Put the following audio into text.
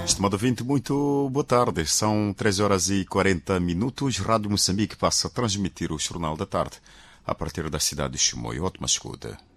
Estimado ouvinte, muito boa tarde. São 13h40. Rádio Moçambique passa a transmitir o Jornal da Tarde a partir da cidade de Chimoio. Ótima escuta.